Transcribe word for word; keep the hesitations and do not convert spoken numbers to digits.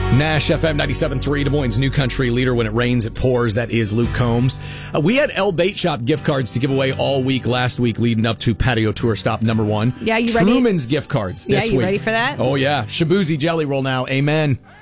Nash F M ninety-seven point three, Des Moines' new country leader. When it rains, it pours. That is Luke Combs. Uh, we had El Bait Shop gift cards to give away all week last week leading up to Patio Tour Stop number one. Yeah, you ready? Truman's gift cards this yeah, you week. ready for that? Oh, yeah. Shabuzi Jelly Roll now. Amen.